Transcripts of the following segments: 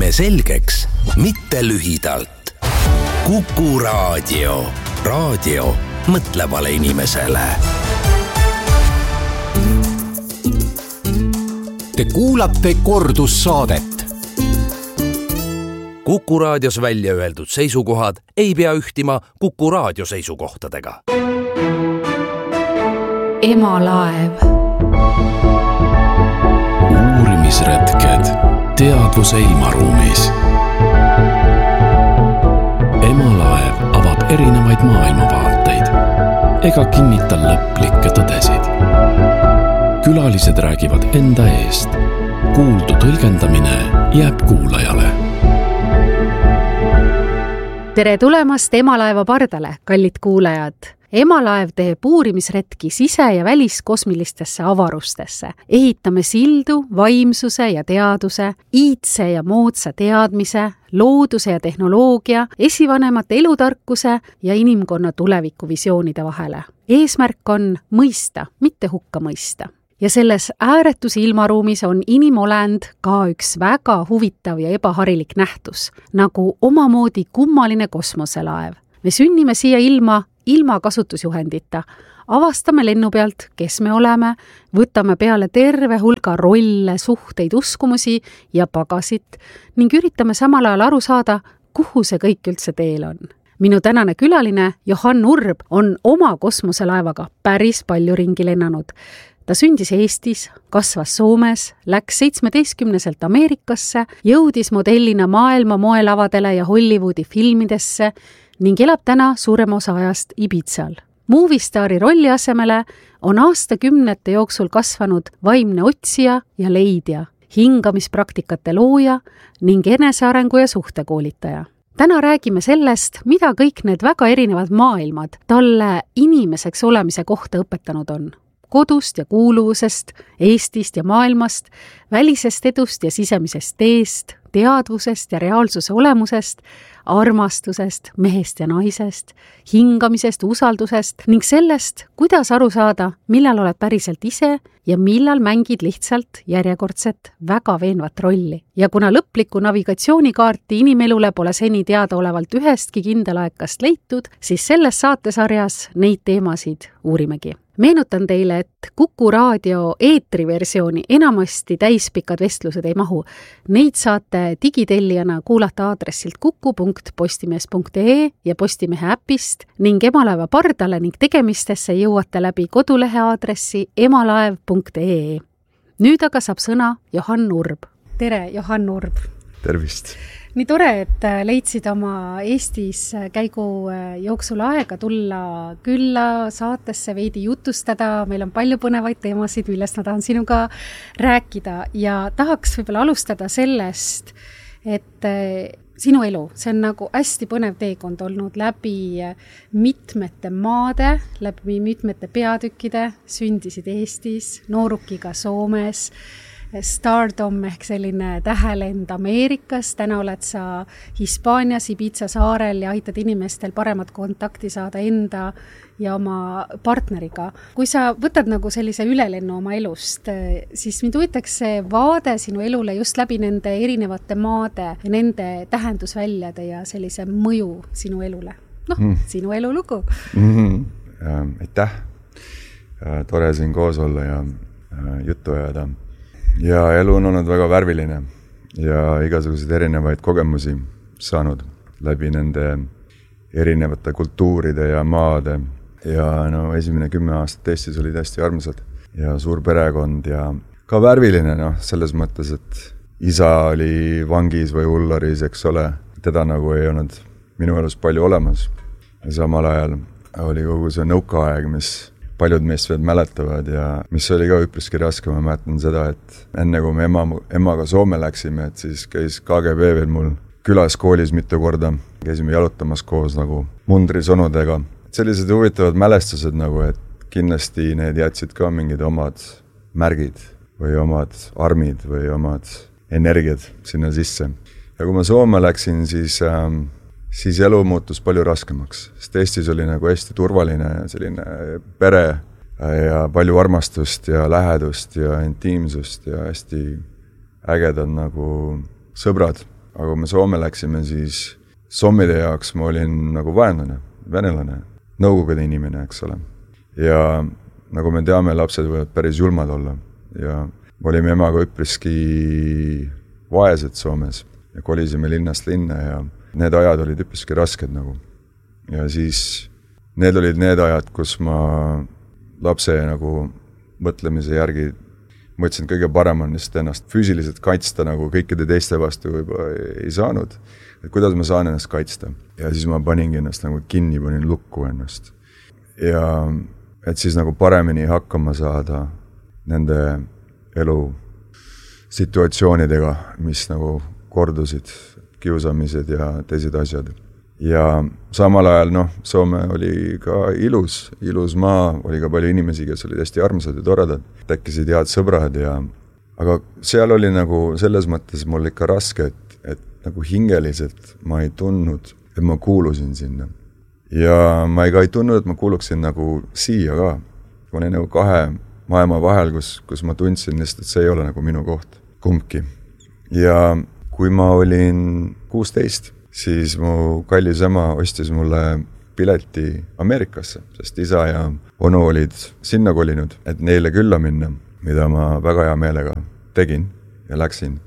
Tee selgeks, mitte lühidalt. Kuku Raadio. Raadio mõtlevale inimesele. Te kuulate kordussaadet. Kuku Raadios välja öeldud seisukohad ei pea ühtima Kuku Raadio seisukohtadega. Emalaev. Uurimisretked teadvuse ilmaruumis. Emalaev avab erinevaid maailmavaateid ega kinnita lõplikke tõdesid. Külalised räägivad enda eest. Kuuldu tõlgendamine jääb kuulajale. Tere tulemast Emalaeva pardale, kallid kuulajad! Emalaev teeb uurimisretki sise- ja väliskosmilistesse avarustesse. Ehitame sildu, vaimsuse ja teaduse, iidse ja moodsa teadmise, looduse ja tehnoloogia, esivanemate elutarkuse ja inimkonna tulevikuvisioonide vahele. Eesmärk on mõista, mitte hukka mõista. Ja selles ääretus ilmaruumis on inimolend ka üks väga huvitav ja ebaharilik nähtus, nagu omamoodi kummaline kosmoselaev. Me sünnime siia ilma kasutusjuhendita, avastame lennu pealt, kes me oleme, võtame peale terve hulga rolle, suhteid, uskumusi ja pagasit ning üritame samal ajal aru saada, kuhu see kõik üldse teel on. Minu tänane külaline Johan Urb on oma kosmoselaevaga päris palju ringi lennanud. Ta sündis Eestis, kasvas Soomes, läks 17-selt Ameerikasse, jõudis modellina maailma moelavadele ja Hollywoodi filmidesse ning elab täna suurema osa ajast Ibizal. Moviestaari rolli asemele on aastakümnete jooksul kasvanud vaimne otsija ja leidja, hingamispraktikate looja ning enesearengu ja suhtekoolitaja. Täna räägime sellest, mida kõik need väga erinevad maailmad talle inimeseks olemise kohta õpetanud on. Kodust ja kuuluvusest, Eestist ja maailmast, välisest edust ja sisemisest teest, teadvusest ja reaalsuse olemusest, armastusest, mehest ja naisest, hingamisest, usaldusest ning sellest, kuidas aru saada, millal oled päriselt ise ja millal mängid lihtsalt järjekordset väga veenvat rolli. Ja kuna lõplikku navigatsioonikaarti inimelule pole seni teadaolevalt ühestki kindelaekast leitud, siis selles saatesarjas neid teemasid uurimegi. Meenutan teile, et Kuku Raadio eetriversiooni enamasti täispikad vestlused ei mahu. Neid saate digitellijana kuulata aadressilt kuku.postimees.ee ja Postimehe äpist ning Emalaeva pardale ning tegemistesse jõuate läbi kodulehe aadressi emalaev.ee. Nüüd aga saab sõna Johan Urb. Tere, Johan Urb! Tervist! Nii tore, et leidsid oma Eestis käigu jooksul aega tulla külla saatesse veidi jutustada. Meil on palju põnevaid teemasid, millest ma tahan sinuga rääkida ja tahaks võib-olla alustada sellest, et sinu elu, see on nagu hästi põnev teekond olnud läbi mitmete maade, läbi mitmete peatükkide, sündisid Eestis, noorukiga Soomes, Stardom ehk selline tähelend Ameerikas, täna oled sa Hispaanias, Ibiza saarel ja aitad inimestel paremat kontakti saada enda ja oma partneriga. Kui sa võtad nagu sellise ülelennu oma elust, siis mind huvitaks see vaade sinu elule just läbi nende erinevate maade ja nende tähendusväljade ja sellise mõju sinu elule. Sinu elulugu. Aitäh! Tore siin koos olla ja juttu ajada. Ja elu on olnud väga värviline ja igasuguseid erinevaid kogemusi saanud läbi nende erinevate kultuuride ja maade. Ja esimene 10 aastat Eestis oli hästi armsad ja suur perekond ja ka värviline selles mõttes, et isa oli vangis või hullaris, eks ole. Teda nagu ei olnud minu elus palju olemas. Ja samal ajal oli kogu see nõukaaeg, mis paljud meist veel mäletavad ja mis oli ka üpriski raske. Ma mäletan seda, et enne kui me emaga Soome läksime, et siis käis KGB veel mul külas koolis mitu korda. Käisime jalutamas koos nagu mundrisonudega. Sellised huvitavad mälestused nagu, et kindlasti need jätsid ka mingid omad märgid või omad armid või omad energiad sinna sisse. Ja kui ma Soome läksin, siis elu muutus palju raskemaks, sest Eestis oli nagu hästi turvaline selline pere ja palju armastust ja lähedust ja intiimsust ja hästi ägedad nagu sõbrad. aga kui me Soome läksime, siis sommide jaoks ma olin nagu vaenlane, venelane, nõukogude inimene, eks ole. Ja nagu me teame, lapsed võivad päris julmad olla ja olime emaga üpriski vaesed Soomes ja kolisime linnast linna ja need ajad olid üpriski rasked nagu. Ja siis need olid need ajad, kus ma lapse nagu mõtlemise järgi mõtlesin, et kõige parem on lihtsalt ennast füüsiliselt kaitsta, nagu kõikide teiste vastu võib-olla ei saanud. Et kuidas ma saan ennast kaitsta? Ja siis ma paningi ennast nagu kinni, panin lukku ennast. Ja et siis nagu paremini hakkama saada nende elu situatsioonidega, mis nagu kordusid, kiusamised ja teised asjad. Ja samal ajal, Soome oli ka ilus maa, oli ka palju inimesi, kes olid hästi armsad ja toredad, tekkisid head sõbrad aga seal oli nagu selles mõttes mul ikka raske, et nagu hingeliselt ma ei tundnud, et ma kuulusin sinna. Ja ma ei tundnud, et ma kuuluksin nagu siia ka. Ma olin nagu kahe maailma vahel, kus ma tundsin lihtsalt, et see ei ole nagu minu koht, kumbki. Ja kui ma olin 16, siis mu kallis ema ostis mulle pileti Ameerikasse, sest isa ja onu olid sinna kolinud, et neile külla minna, mida ma väga hea meelega tegin ja läksin.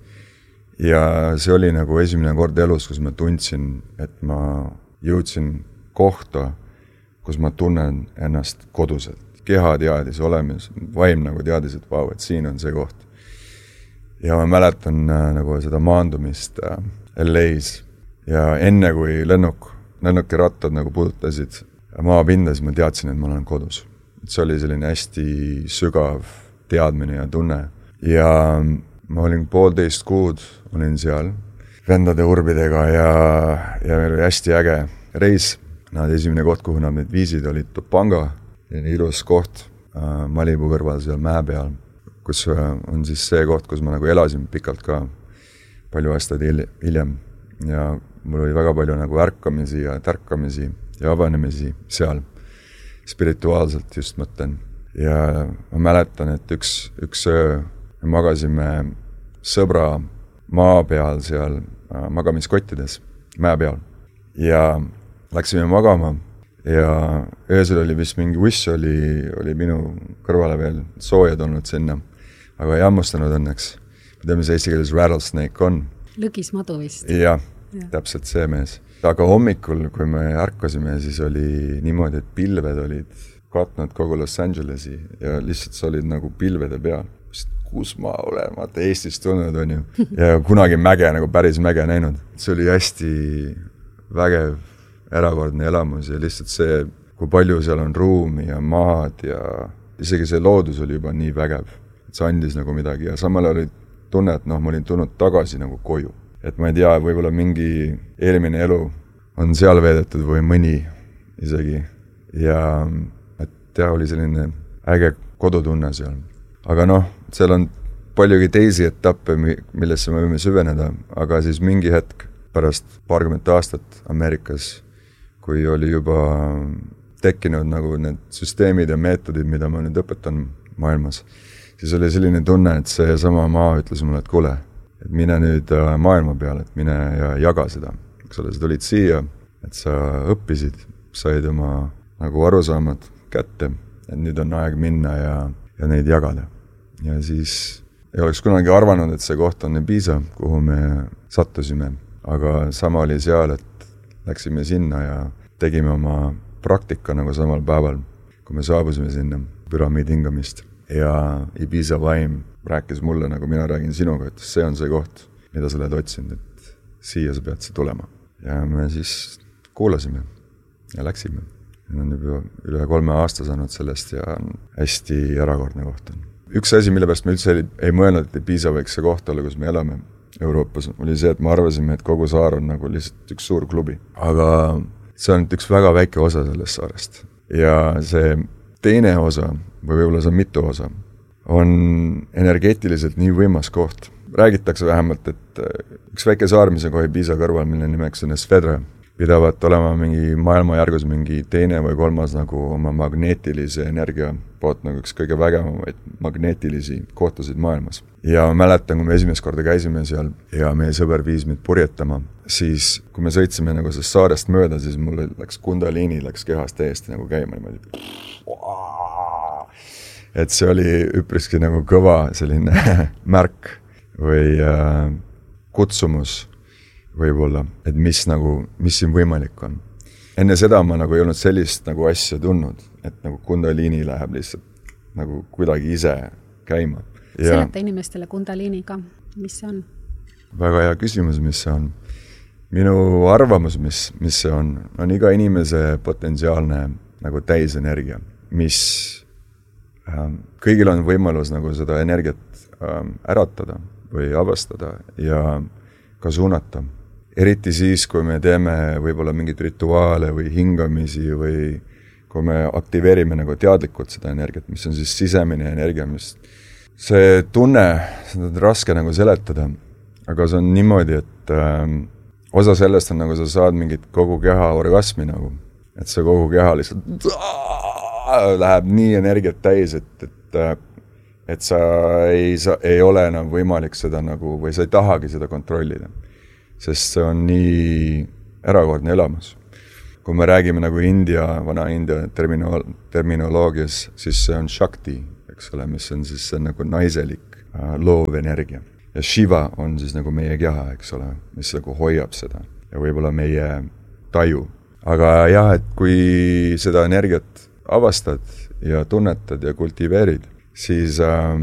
Ja see oli nagu esimene kord elus, kus ma tundsin, et ma jõudsin kohta, kus ma tunnen ennast koduselt. Keha teadis olemis, vaim nagu teadis, et vau, et siin on see koht. Ja ma mäletan nagu seda maandumist LA-s. Ja enne kui lennuki rattad nagu puudutasid maapinda, siis ma teadsin, et ma olen kodus. See oli selline hästi sügav teadmine ja tunne. Ja ma olin 1,5 kuud, olin seal vendade urbidega ja meil oli hästi äge reis. Nad esimene koht, kuhu nad meid viisid, oli Topanga, ilus koht Malibu kõrval seal mäe peal, kus on siis see koht, kus ma nagu elasin pikalt ka palju aastaid hiljem. Ja mul oli väga palju nagu ärkamisi ja tärkamisi ja avanemisi seal, spirituaalselt just mõtlen. Ja ma mäletan, et üks öö me magasime sõbra maa peal seal magamiskottides, mäe peal. Ja läksime magama ja öösel oli vist mingi uss oli minu kõrvale veel soojad olnud sinna, aga ei hammustanud õnneks. Me teame, see eesti keeles rattlesnake on. Lõgismadu vist. Ja. Täpselt see mees. Aga hommikul, kui me ärkasime, siis oli niimoodi, et pilved olid katnud kogu Los Angelesi ja lihtsalt sa olid nagu pilvede peal. Kus ma olen, vaata Eestis tulnud on ju. Ja kunagi mäge, nagu päris mäge näinud. See oli hästi vägev, erakordne elamus ja lihtsalt see, kui palju seal on ruumi ja maad ja isegi see loodus oli juba nii vägev. Et see andis nagu midagi ja samal oli tunne, et ma olin tulnud tagasi nagu koju. Et ma ei tea, võib-olla mingi eelmine elu on seal veedetud või mõni isegi. Ja et oli selline äge kodutunne seal. Aga seal on paljugi teisi etappe, millesse me võime süveneda, aga siis mingi hetk pärast 20 aastat Ameerikas, kui oli juba tekkinud nagu need süsteemid ja meetodid, mida ma nüüd õpetan maailmas, siis oli selline tunne, et see sama maa ütles mulle, et kuule, et mine nüüd maailma peale, et mine ja jaga seda. Sa tulid siia, et sa õppisid, said oma nagu arusaamad kätte, et nüüd on aeg minna ja neid jagada. Ja siis ei oleks kunagi arvanud, et see koht on Ibiza, kuhu me sattusime. Aga sama oli seal, et läksime sinna ja tegime oma praktika nagu samal päeval, kui me saabusime sinna püramiidi hingamist. Ja Ibiza vaim rääkis mulle, nagu mina räägin sinuga, et see on see koht, mida sa oled otsinud, et siia sa pead see tulema. Ja me siis kuulasime ja läksime. On juba üle 3 aasta saanud sellest ja on hästi erakordne koht. Üks asi, mille pärast me üldse ei mõelnud, et Ibiza võiks see koht olla, kus me elame Euroopas, oli see, et me arvasime, et kogu saar on nagu lihtsalt üks suur klubi. Aga see on üks väga väike osa sellest saarest. Ja see teine osa, või võib-olla see on mitu osa, on energeetiliselt nii võimas koht. Räägitakse vähemalt, et üks väike saar, mis on kohe Ibiza kõrval, mille nimeks on Esvedra, pidavat olema mingi maailmajärgus mingi teine või kolmas nagu oma magneetilise energia poolt nagu üks kõige vägevamaid magneetilisi kohtasid maailmas. Ja ma mäletan, kui me esimest korda käisime seal ja meie sõber viis meid purjetama, siis kui me sõitsime nagu sellest saarest mööda, siis mul läks kundaliini läks kehast täiesti nagu käima niimoodi. Et see oli üpriski nagu kõva selline märk või kutsumus võib-olla, et mis siin võimalik on. Enne seda ma nagu ei olnud sellist nagu asja tundnud, et nagu kundaliini läheb lihtsalt nagu kuidagi ise käima. Seleta inimestele kundaliiniga, mis see on? Väga hea küsimus, mis see on. Minu arvamus, mis see on iga inimese potentsiaalne nagu täisenergia, mis kõigil on võimalus nagu seda energiat äratada või avastada ja ka suunata. Eriti siis, kui me teeme võib-olla mingid rituaale või hingamisi või kui me aktiveerime nagu teadlikult seda energiat, mis on siis sisemine energia, mis see tunne, seda on raske nagu seletada, aga see on niimoodi, et osa sellest on nagu sa saad mingit kogu keha orgasmi nagu, et see kogu keha lihtsalt läheb nii energiat täis, et sa ei ole enam võimalik seda nagu, või sa ei tahagi seda kontrollida. Sest see on nii erakordne elamus. Kui me räägime nagu vana India terminoloogias, siis see on Shakti, eks ole, mis on siis see nagu naiselik loov energia. Ja Shiva on siis nagu meie keha, eks ole, mis nagu hoiab seda ja võib-olla meie taju. Aga jah, et kui seda energiat avastad ja tunnetad ja kultiveerid, siis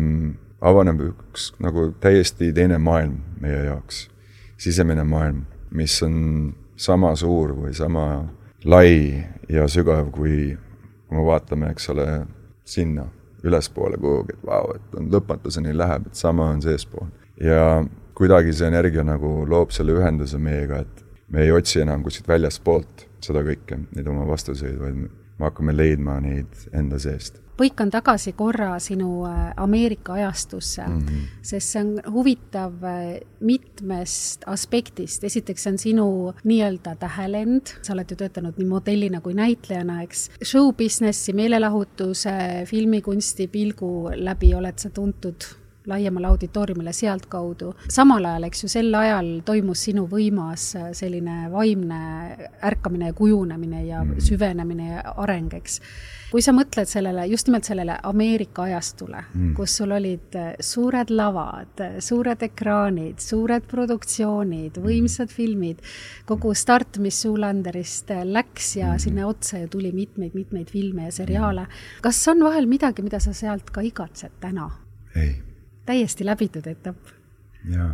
avaneb üks nagu täiesti teine maailm meie jaoks. Sisemine maailm, mis on sama suur või sama lai ja sügav, kui me vaatame, eks ole, sinna ülespoole kuhugi, et vau, et on lõpmatuseni läheb, et sama on seespool. Ja kuidagi see energia nagu loob selle ühenduse meiega, et me ei otsi enam kuskilt väljaspoolt seda kõike, neid oma vastuseid, vaid me hakkame leidma neid enda seest. Põikan tagasi korra sinu Ameerika ajastusse, sest see on huvitav mitmest aspektist. Esiteks on sinu nii-öelda tähelend. Sa oled ju töötanud nii modellina kui näitlejana, eks. Showbusinessi, meelelahutuse, filmikunsti pilgu läbi oled sa tuntud laiemale auditooriumile sealt kaudu. Samal ajal, eks ju, sel ajal toimus sinu võimas selline vaimne ärkamine ja kujunemine ja süvenemine ja areng, eks. Kui sa mõtled sellele, just nimelt sellele Ameerika ajastule, kus sul olid suured lavad, suured ekraanid, suured produktsioonid, võimsad filmid, kogu start, mis Zoolanderist läks ja sinna otsa ja tuli mitmeid filme ja seriaale. Kas on vahel midagi, mida sa sealt ka igatsed täna? Ei. Täiesti läbitud etapp. Jaa.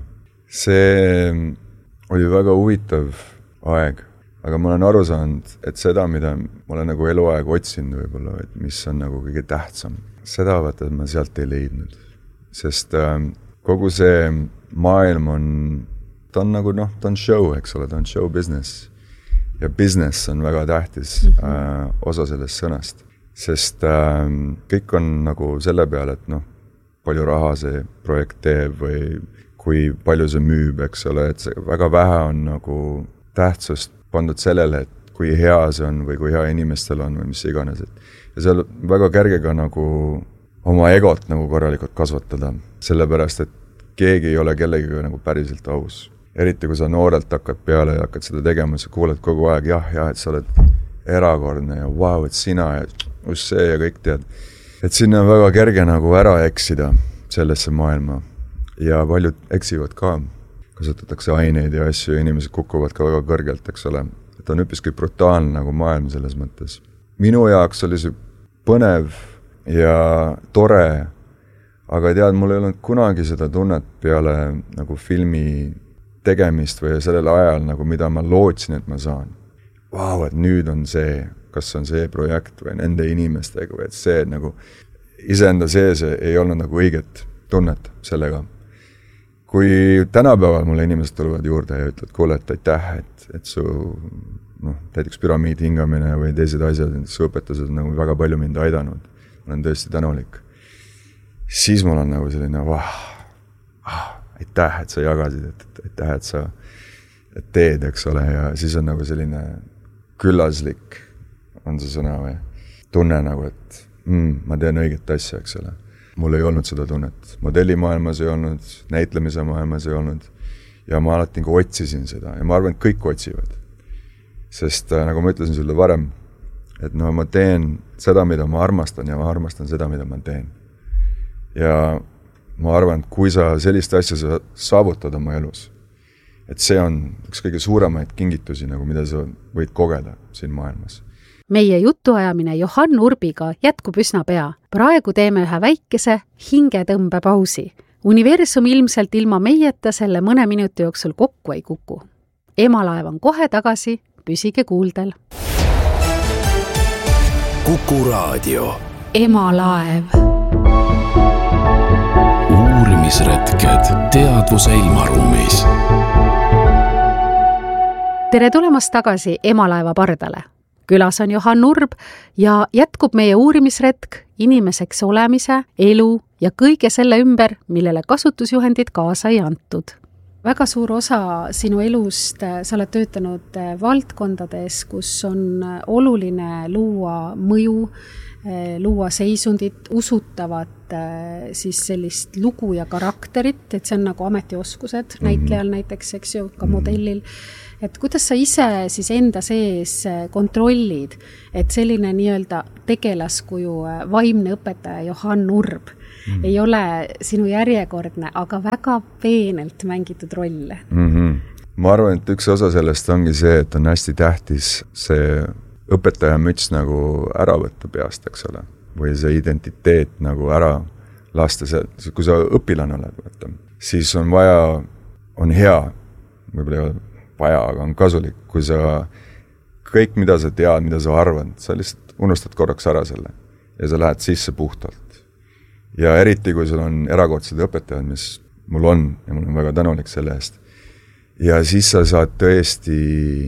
See oli väga huvitav aeg, aga ma olen aru saanud, et seda, mida ma olen nagu eluaeg otsinud võib-olla, et mis on nagu kõige tähtsam, seda vaata, et ma sealt ei leidnud. Sest kogu see maailm ta on nagu ta on show, eks ole, ta on show business. Ja business on väga tähtis osa sellest sõnast. Sest kõik on nagu selle peale, et palju raha see projekt teeb või kui palju see müüb, eks ole, et see väga vähe on nagu tähtsust pandud sellele, et kui hea see on või kui hea inimestel on või mis iganes. Ja see on väga kerge ka nagu oma egot nagu korralikult kasvatada, sellepärast, et keegi ei ole kellegiga nagu päriselt aus. Eriti kui sa noorelt hakkad peale ja hakkad seda tegema, sa kuuled kogu aeg, et sa oled erakordne ja vau, et sina ja just see ja kõik tead. Et sinna on väga kerge nagu ära eksida sellesse maailma ja paljud eksivad ka, kasutatakse aineid ja asju ja inimesed kukuvad ka väga kõrgelt, eks ole. Et on üpiski brutaalne nagu maailm selles mõttes. Minu jaoks oli see põnev ja tore, aga tead, mul ei olnud kunagi seda tunnet peale nagu filmi tegemist või sellel ajal, nagu mida ma lootsin, et ma saan. Vau, et nüüd on see, kas on see projekt või nende inimestega või et see nagu iseenda sees ei olnud nagu õiget tunnet sellega. Kui tänapäeval mulle inimesed tulevad juurde ja ütlevad, kuule, et aitäh, et su näiteks püramiid hingamine või teised asjad, su õpetused on nagu väga palju mind aidanud. Olen tõesti tänulik. Siis mul on nagu selline, aitäh, et sa jagasid, aitäh, et sa teed, eks ole, ja siis on nagu selline küllaslik, on see sõna või, tunne nagu, et ma teen õiget asja, eks ole. Mul ei olnud seda tunnet. Modellimaailmas ei olnud, näitlemise maailmas ei olnud ja ma alati nagu otsisin seda ja ma arvan, et kõik otsivad. Sest nagu ma ütlesin sulle varem, et no ma teen seda, mida ma armastan ja ma armastan seda, mida ma teen. Ja ma arvan, et kui sa sellist asja saavutad oma elus, et see on üks kõige suuremaid kingitusi, nagu mida sa võid kogeda siin maailmas. Meie jutuajamine Johan Urbiga jätkub üsna pea. Praegu teeme ühe väikese hingetõmbepausi. Universum ilmselt ilma meieta selle mõne minuti jooksul kokku ei kuku. Emalaev on kohe tagasi, püsige kuuldel. Kuku Raadio. Emalaev. Uurimisretked teadvuse ilmaruumis. Tere tulemast tagasi Emalaeva pardale. Külas on Johan Urb ja jätkub meie uurimisretk inimeseks olemise, elu ja kõige selle ümber, millele kasutusjuhendid kaasa ei antud. Väga suur osa sinu elust, sa oled töötanud valdkondades, kus on oluline luua mõju, luua seisundit, usutavat siis sellist lugu ja karakterit, et see on nagu ametioskused näitlejal näiteks, eks ju, ka modellil. Et kuidas sa ise siis enda sees kontrollid, et selline nii-öelda tegelaskuju vaimne õpetaja Johan Urb ei ole sinu järjekordne, aga väga peenelt mängitud roll? Ma arvan, et üks osa sellest ongi see, et on hästi tähtis see õpetaja müts nagu ära võtta peast, eks ole, või see identiteet nagu ära lasta, kui sa õpilane oled, siis on vaja, on hea, võib-olla ei ole vaja, aga on kasulik, kui sa kõik, mida sa tead, mida sa arvad, sa lihtsalt unustad korraks ära selle ja sa lähed sisse puhtalt. Ja eriti, kui sul on erakordsed õpetajad, mis mul on ja mul on väga tänulik selle eest. Ja siis sa saad tõesti,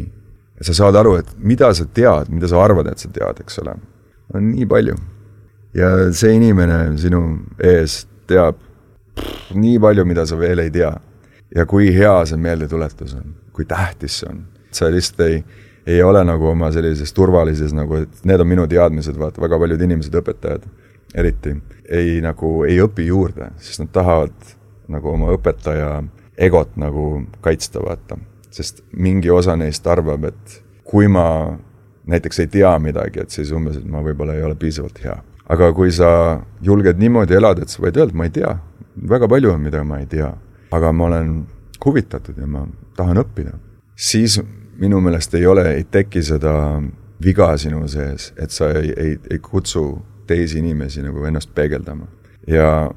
sa saad aru, et mida sa tead, mida sa arvad, et sa tead, eks ole. On nii palju. Ja see inimene sinu ees teab nii palju, mida sa veel ei tea. Ja kui hea see meeldetuletus on, kui tähtis see on. Sa lihtsalt ei ole nagu oma sellises turvalises, nagu, et need on minu teadmised, vaata, väga paljud inimesed, õpetajad, eriti, ei õpi juurde, sest nad tahavad nagu oma õpetaja egot nagu kaitsta, vaata. Sest mingi osa neist arvab, et kui ma näiteks ei tea midagi, et siis umbes, et ma võib-olla ei ole piisavalt hea. Aga kui sa julged niimoodi elada, et sa võid öelda, ma ei tea, väga palju on, mida ma ei tea, aga ma olen huvitatud ja ma tahan õppida, siis minu meelest ei teki seda viga sinu sees, et sa ei kutsu teisi inimesi nagu ennast peegeldama. Ja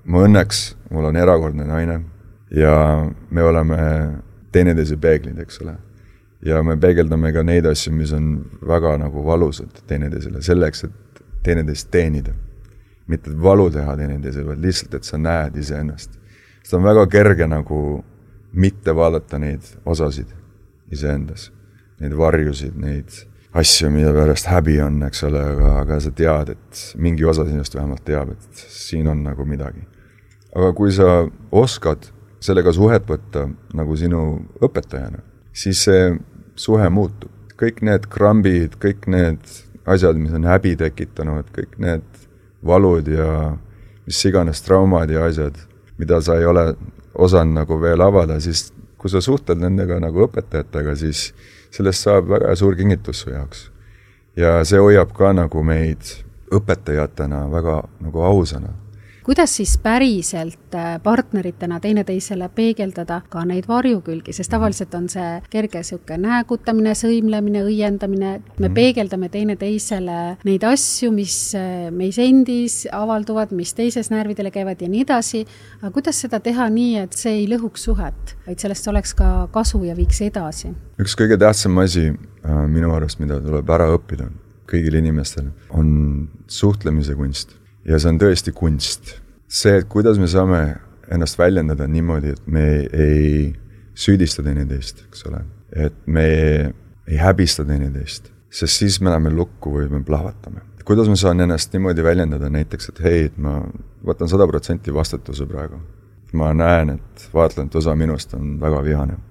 mul on erakordne naine ja me oleme teineteise peeglid, eks ole. Ja me peegeldame ka neid asju, mis on väga nagu valusad teineteisele, selleks, et teineteist teenida. Mitte valu teha teineteisele, vaid lihtsalt, et sa näed ise ennast. Seda on väga kerge nagu mitte vaadata neid osasid iseendas, neid varjusid, neid asju, mida pärast häbi on, eks ole, aga sa tead, et mingi osa sinust vähemalt teab, et siin on nagu midagi. Aga kui sa oskad sellega suhet võtta nagu sinu õpetajana, siis see suhe muutub. Kõik need krambid, kõik need asjad, mis on häbi tekitanud, kõik need valud ja mis iganes traumad ja asjad, mida sa ei ole osanud nagu veel avada, siis kui sa suhtled nendega nagu õpetajatega, siis sellest saab väga suur kingitus su jaoks. Ja see hoiab ka nagu meid õpetajatena väga nagu ausana. Kuidas siis päriselt partneritena teineteisele peegeldada ka neid varjukülgi, sest tavaliselt on see kerge siuke näägutamine, sõimlemine, õiendamine. Me peegeldame teineteisele neid asju, mis meis endis avalduvad, mis teises närvidele käivad ja nii edasi. Aga kuidas seda teha nii, et see ei lõhuks suhet, vaid sellest oleks ka kasu ja viiks edasi? Üks kõige tähtsam asi minu arust, mida tuleb ära õppida kõigil inimestel, on suhtlemise kunst. Ja see on tõesti kunst. See, et kuidas me saame ennast väljendada niimoodi, et me ei süüdista teineteist, eks ole. Et me ei häbista teineteist, sest siis me läheme lukku või me plahvatame. Kuidas ma saan ennast niimoodi väljendada näiteks, et hei, et ma võtan 100% vastutuse praegu. Ma näen, et vaatlen, et osa minust on väga vihane.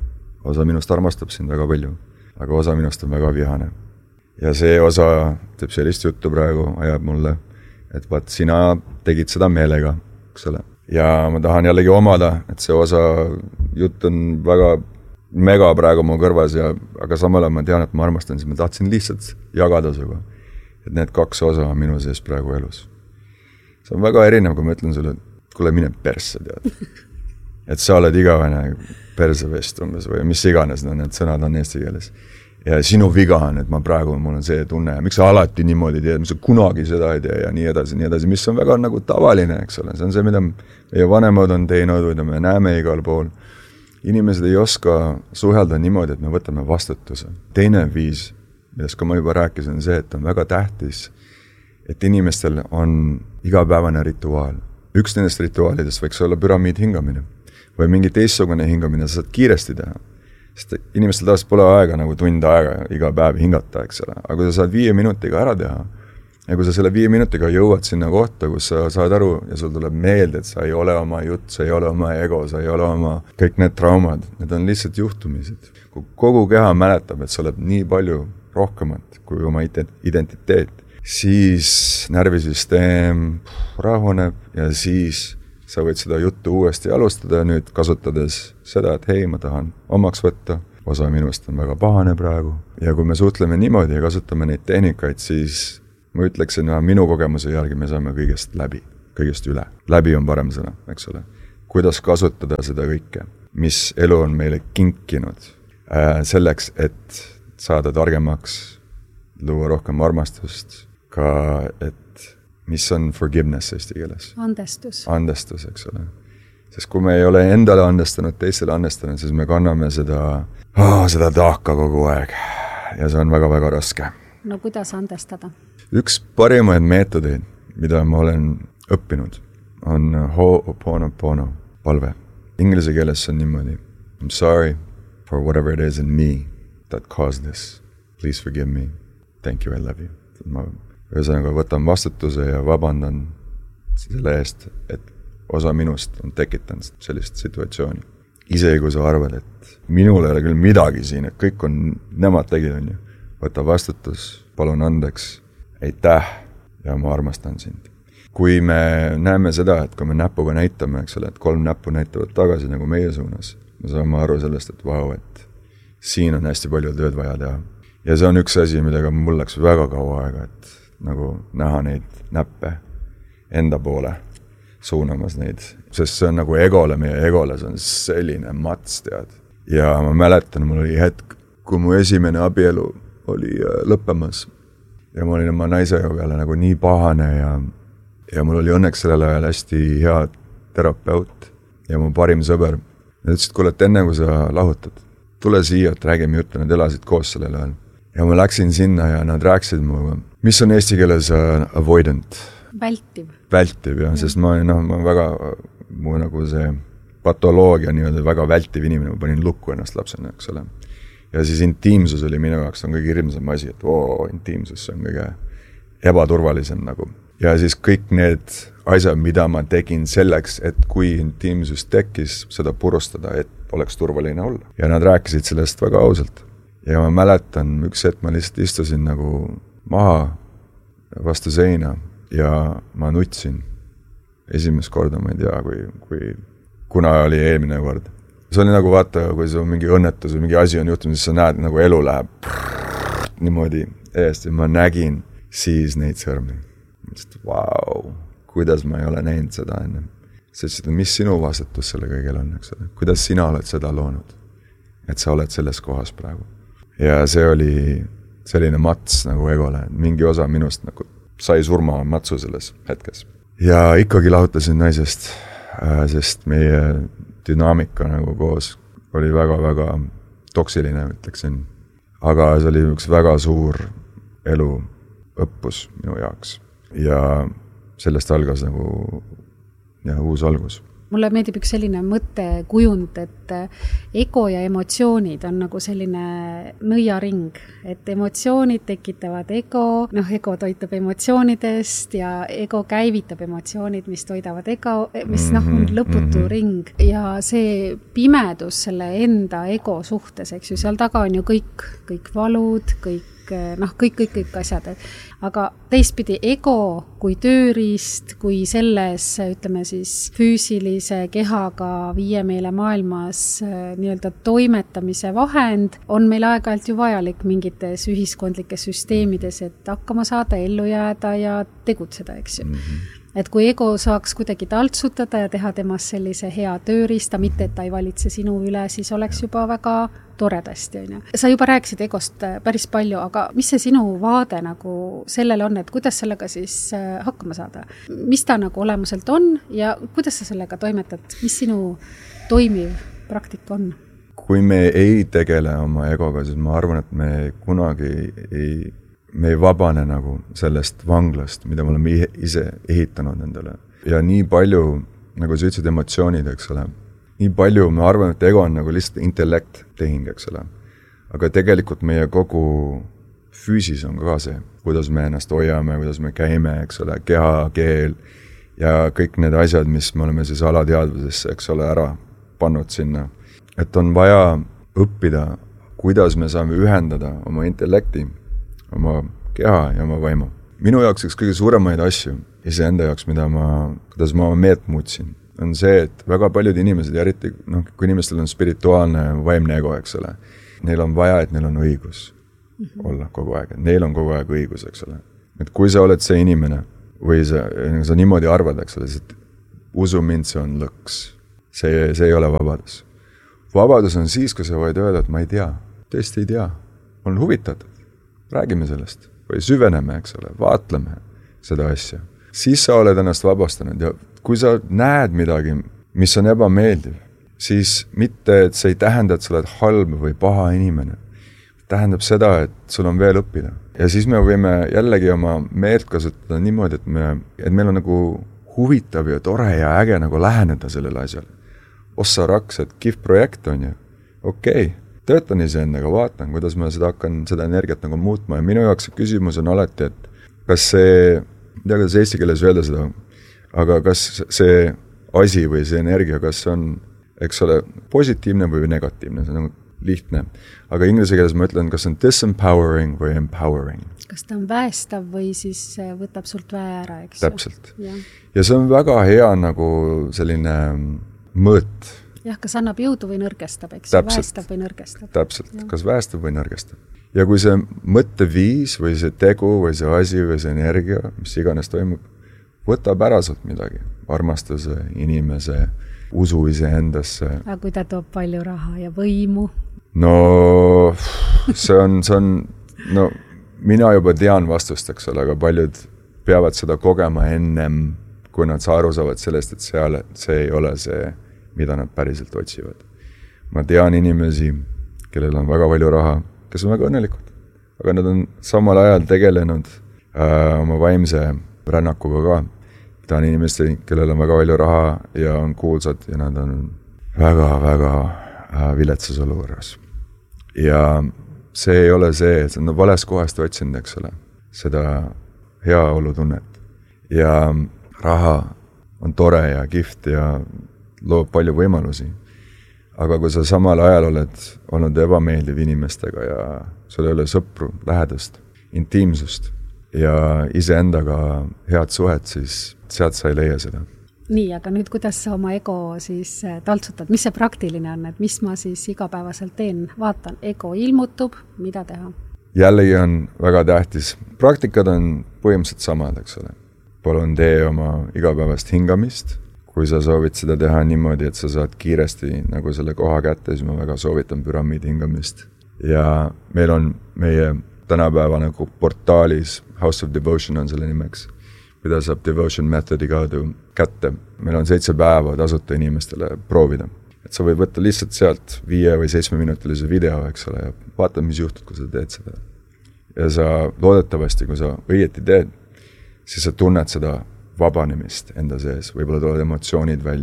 osa minust armastab sind väga palju, aga osa minust on väga vihane. Ja see osa teeb sellist juttu praegu, ajab mulle, et vaat sina tegid seda meelega, eks ole. Ja ma tahan jällegi omada, et see osa jutt on väga mega praegu mu kõrvas, aga samal ajal ma tean, et ma armastan, siis ma tahtsin lihtsalt jagada suga. Et need 2 osa on minu sees praegu elus. See on väga erinev, kui ma ütlen sulle, et kuule, mine persse, tead. Et sa oled igavene persevest umbes või mis iganes, need sõnad on eesti keeles. Ja sinu viga on, et ma praegu, mul on see tunne, miks sa alati niimoodi teed, mis sa kunagi seda ei tee ja nii edasi, mis on väga nagu tavaline, eks ole. See on see, mida meie vanemad on teinud või me näeme igal pool. Inimesed ei oska suhelda niimoodi, et me võtame vastutuse. Teine viis, millest ka ma juba rääkisin, on see, et on väga tähtis, et inimestel on igapäevane rituaal. Üks nendest rituaalidest võiks olla püramiid hingamine või mingi teistsugune hingamine, sa saad kiiresti teha. Sest inimestel taas pole aega nagu tund aega iga päev hingata, eks ole. Aga kui sa saad 5 minutiga ära teha ja kui sa selle 5 minutiga jõuad sinna kohta, kus sa saad aru ja sul tuleb meelde, et sa ei ole oma jutt, sa ei ole oma ego, sa ei ole oma kõik need traumad, need on lihtsalt juhtumised. Kui kogu keha mäletab, et sa oled nii palju rohkemat kui oma identiteet, siis närvisüsteem rahuneb ja siis sa võid seda juttu uuesti alustada nüüd kasutades seda, et hei, ma tahan omaks võtta, osa minust on väga pahane praegu. Ja kui me suhtleme niimoodi ja kasutame neid tehnikaid, siis ma ütleksin, minu kogemuse järgi me saame kõigest läbi, kõigest üle. Läbi on parem sõna, eks ole. Kuidas kasutada seda kõike, mis elu on meile kinkinud selleks, et saada targemaks, luua rohkem armastust, ka et mis on forgiveness eesti keeles? Andestus. Andestus, eks ole. Sest kui me ei ole endale andestanud, teistele andestanud, siis me kanname seda taaka kogu aeg. Ja see on väga-väga raske. No kuidas andestada? Üks parimaid meetodeid, mida ma olen õppinud, on Ho'oponopono palve. Inglise keeles on niimoodi. I'm sorry for whatever it is in me that caused this. Please forgive me. Thank you, I love you. Ma ühesõnaga võtan vastutuse ja vabandan selle eest, et osa minust on tekitanud sellist situatsiooni. Isegi kui sa arvad, et minul ei ole küll midagi siin, et kõik on, nemad tegid on ju. Võta vastutus, palun andeks, aitäh ja ma armastan sind. Kui me näeme seda, et kui me näpuga näitame, eks ole, et 3 näppu näitavad tagasi nagu meie suunas, me saame aru sellest, et vau, et siin on hästi palju tööd vaja teha. Ja see on üks asi, millega mul läks väga kaua aega, et nagu näha neid näppe enda poole suunamas neid, sest see on nagu egole, meie egole, see on selline mats, tead. Ja ma mäletan, mul oli hetk, kui mu esimene abielu oli lõppemas ja ma olin oma naisega peale nagu nii pahane ja mul oli õnneks sellel ajal hästi hea terapeut ja mu parim sõber. Nad ütlesid, kuule, et enne kui sa lahutad, tule siia, et räägime juttu, nad elasid koos sellel ajal. Ja ma läksin sinna ja nad rääkisid mulle, mis on eesti keeles avoidant? Vältiv. Vältiv, jah, sest ma väga, mu nagu see patoloogia nii-öelda väga vältiv inimene, ma panin lukku ennast lapsena, eks ole. Ja siis intiimsus oli minu jaoks on kõige hirmsam asi, et intiimsus on kõige ebaturvalisem nagu. Ja siis kõik need asjad, mida ma tegin selleks, et kui intiimsus tekkis, seda purustada, et oleks turvaline olla. Ja nad rääkisid sellest väga ausalt. Ja ma mäletan, üks hetk ma lihtsalt istusin nagu maha vastu seina ja ma nutsin. Esimest korda, ma ei tea, kuna oli eelmine kord. See oli nagu vaata, kui see on mingi õnnetus või mingi asi on juhtunud, siis sa näed, nagu elu läheb niimoodi eest ja ma nägin siis neid sõrmi. Mõtlesin, vau, kuidas ma ei ole näinud seda enne. Sest mis sinu vastutus selle kõigel on, eks ole? Kuidas sina oled seda loonud? Et sa oled selles kohas praegu. Ja see oli selline mats nagu egole, mingi osa minust nagu sai surma matsu selles hetkes. Ja ikkagi lahutasin naisest, sest meie dünaamika nagu koos oli väga-väga toksiline, ütleksin. Aga see oli üks väga suur eluõppus minu jaoks. Ja sellest algas nagu uus algus. Mulle meeldib üks selline mõttekujund, et ego ja emotsioonid on nagu selline nõiaring, et emotsioonid tekitavad ego, ego toitub emotsioonidest ja ego käivitab emotsioonid, mis toidavad ego, mis on lõputu ring ja see pimedus selle enda ego suhtes, eks ju, seal taga on ju kõik valud, kõik asjad. Aga teistpidi ego kui tööriist, kui selles, ütleme siis, füüsilise kehaga viiemeele maailmas nii-öelda toimetamise vahend on meil aeg-ajalt ju vajalik mingites ühiskondlikes süsteemides, et hakkama saada, ellu jääda ja tegutseda, eks ju. Et kui ego saaks kuidagi taltsutada ja teha temast sellise hea tööriista, mitte et ta ei valitse sinu üle, siis oleks juba väga toredasti. Sa juba rääkisid egost päris palju, aga mis see sinu vaade nagu sellele on, et kuidas sellega siis hakkama saada? Mis ta nagu olemuselt on ja kuidas sa sellega toimetad? Mis sinu toimiv praktika on? Kui me ei tegele oma egoga, siis ma arvan, et me kunagi me ei vabane nagu sellest vanglast, mida me oleme ise ehitanud endale. Ja nii palju, nagu sa ütlesid, emotsioonid, eks ole. Nii palju me arvame, et ego on nagu lihtsalt intellekt tehing, eks ole. Aga tegelikult meie kogu füüsis on ka see, kuidas me ennast hoiame, kuidas me käime, eks ole, keha, keel ja kõik need asjad, mis me oleme siis alateadvusesse, eks ole, ära pannud sinna. Et on vaja õppida, kuidas me saame ühendada oma intellekti, oma keha ja oma vaimu. Minu jaoks üks kõige suuremaid asju, iseenda jaoks, kuidas ma oma meelt muutsin, on see, et väga paljud inimesed, eriti kui inimestel on spirituaalne vaimne ego, eks ole, neil on vaja, et neil on õigus olla kogu aeg. Neil on kogu aeg õigus, eks ole. Et kui sa oled see inimene või sa niimoodi arvad, eks ole, et usu mind, see on lõks. See ei ole vabadus. Vabadus on siis, kui sa võid öelda, et ma ei tea, tõesti ei tea, olen huvitatud. Räägime sellest või süveneme, eks ole, vaatleme seda asja. Siis sa oled ennast vabastanud ja kui sa näed midagi, mis on ebameeldiv, siis mitte, et see ei tähenda, et sa oled halb või paha inimene. Tähendab seda, et sul on veel õppida. Ja siis me võime jällegi oma meelt kasutada niimoodi, et meil on nagu huvitav ja tore ja äge nagu läheneda sellele asjale. Ossa raks, et kihv projekt on ju. Okei. Töötan iseendaga, vaatan, kuidas ma hakkan seda energiat nagu muutma ja minu jaoks küsimus on alati, et kas see, ei tea, kuidas eesti keeles öelda seda, aga kas see asi või see energia, kas on, eks ole, positiivne või negatiivne, see on lihtne. Aga inglise keeles ma ütlen, kas on disempowering või empowering. Kas ta on väestav või siis võtab sult väe ära, eks? Täpselt. Ja see on väga hea nagu selline mõõt. Jah, kas annab jõudu või nõrgestab, eks? Väestab või nõrgestab. Täpselt, kas väestab või nõrgestab. Ja kui see mõtteviis või see tegu või see asi või see energia, mis iganes toimub, võtab ära sult midagi. Armastuse, inimese, usu iseendasse. Aga kui ta toob palju raha ja võimu? No, see on, no, mina juba tean vastust, eks ole, aga paljud peavad seda kogema ennem, kui nad aru saavad sellest, et see ei ole see, mida nad päriselt otsivad. Ma tean inimesi, kellel on väga palju raha, kes on väga õnnelikud, aga nad on samal ajal tegelenud oma vaimse rännakuga ka. Tean inimesi, kellel on väga palju raha ja on kuulsad ja nad on väga-väga viletsas olukorras. Ja see ei ole see, et nad vales kohast otsinud, eks ole, seda heaolu tunnet. Ja raha on tore ja kihvt ja loob palju võimalusi. Aga kui sa samal ajal oled olnud ebameeldiv inimestega ja sul ei ole sõpru, lähedust, intiimsust ja iseendaga head suhet, siis sealt sa ei leia seda. Nii, aga nüüd kuidas sa oma ego siis taltsutad? Mis see praktiline on, et mis ma siis igapäevaselt teen? Vaatan, ego ilmutub, mida teha? Jällegi on väga tähtis. Praktikad on põhimõtteliselt samad, eks ole. Palun tee oma igapäevast hingamist. Kui sa soovid seda teha niimoodi, et sa saad kiiresti nagu selle koha kätte, siis ma väga soovitan püramiidi hingamist. Ja meil on meie tänapäeva nagu portaalis, House of Devotion on selle nimeks, mida saab Devotion Methodi kaudu kätte. Meil on 7 päeva tasuta inimestele proovida. Et sa võid võtta lihtsalt sealt 5 või 7 minutilise video, eks ole, ja vaata, mis juhtub, kui sa teed seda. Ja sa loodetavasti, kui sa õieti teed, siis sa tunned seda vabanemist enda sees, võib-olla tulevad emotsioonid välja.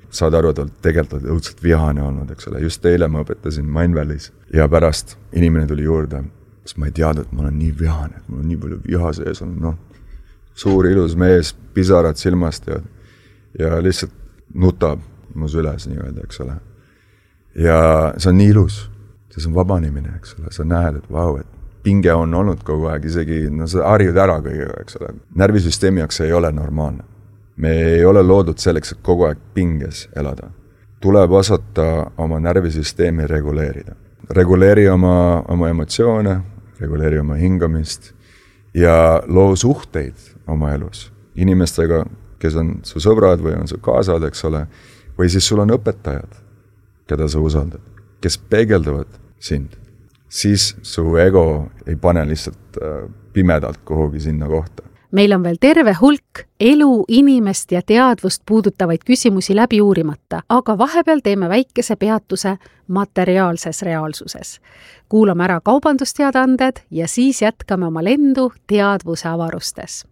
saad aru, et tegelikult oled õudselt vihane olnud, eks ole. Just eile ma õpetasin Mindvalley's ja pärast inimene tuli juurde, sest ma ei teadnud, et ma olen nii vihane, et mul on nii palju viha sees on, suur ilus mees, pisarad silmast ja lihtsalt nutab mu süles nii-öelda, eks ole. Ja see on nii ilus, see on vabanemine, eks ole, sa näed, et vau, et pinge on olnud kogu aeg, isegi sa harjud ära kõigega, eks ole. Närvisüsteemi jaoks ei ole normaalne. Me ei ole loodud selleks, et kogu aeg pinges elada. Tuleb osata oma närvisüsteemi reguleerida. Reguleeri oma emotsioone, reguleeri oma hingamist ja loo suhteid oma elus. Inimestega, kes on su sõbrad või on su kaasad, eks ole, või siis sul on õpetajad, keda sa usaldad, kes peegeldavad sind. Siis su ego ei pane lihtsalt pimedalt kuhugi sinna kohta. Meil on veel terve hulk elu, inimest ja teadvust puudutavaid küsimusi läbi uurimata, aga vahepeal teeme väikese peatuse materiaalses reaalsuses. Kuulame ära kaubandusteadaanded ja siis jätkame oma lendu teadvuse avarustes.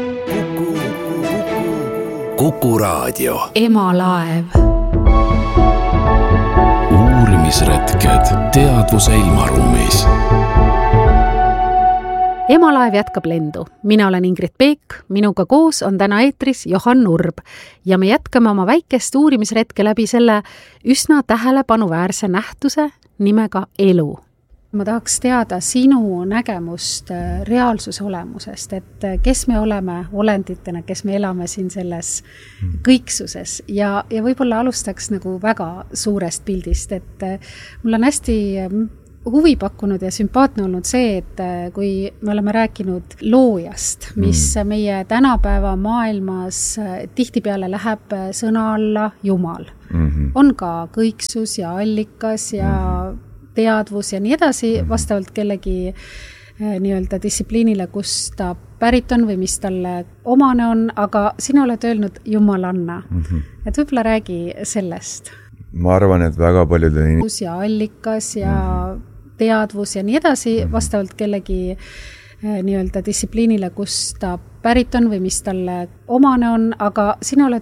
Kuku Raadio. Emalaev. Uurimisretked teadvuse ilmaruumis. Emalaev jätkab lendu. Mina olen Ingrid Peek, minuga koos on täna eetris Johan Nurb ja me jätkame oma väikest uurimisretke läbi selle üsna tähelepanuväärse nähtuse nimega elu. Ma tahaks teada sinu nägemust reaalsuse olemusest, et kes me oleme olenditena, kes me elame siin selles kõiksuses ja võib-olla alustaks nagu väga suurest pildist, et mul on hästi huvi pakkunud ja sümpaatne olnud see, et kui me oleme rääkinud loojast, mis meie tänapäeva maailmas tihtipeale läheb sõna alla Jumal. On ka kõiksus ja allikas ja teadvus ja nii edasi, vastavalt kellegi nii-öelda distsipliinile, kus ta pärit on või mis talle omane on, aga sina oled öelnud Jumalanna. Et võib-olla räägi sellest. Ma arvan, et väga paljudel ja allikas ja teadvus ja nii edasi, vastavalt kellegi nii-öelda distsipliinile, kus ta pärit on või mis talle omane on, aga sina oled